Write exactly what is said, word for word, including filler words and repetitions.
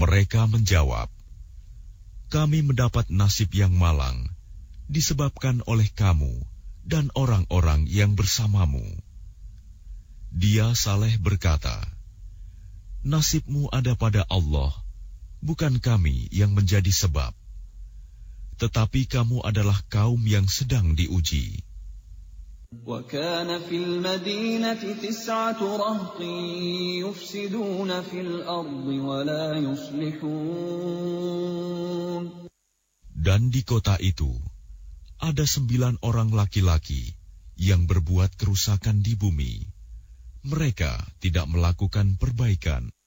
Mereka menjawab, kami mendapat nasib yang malang disebabkan oleh kamu dan orang-orang yang bersamamu. Dia Saleh berkata, nasibmu ada pada Allah, bukan kami yang menjadi sebab. Tetapi kamu adalah kaum yang sedang diuji. وَكَانَ فِي الْمَدِينَةِ تِسْعَةُ رَهْطٍ يُفْسِدُونَ فِي الْأَرْضِ وَلَا يُصْلِحُونَ. Dan di kota itu ada sembilan orang laki-laki yang berbuat kerusakan di bumi. Mereka tidak melakukan perbaikan.